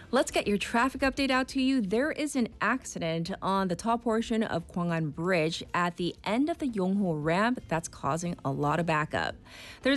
Let's get your traffic update out to you. There is an accident on the top portion of Gwangan Bridge at the end of the Yongho ramp that's causing a lot of backup. There's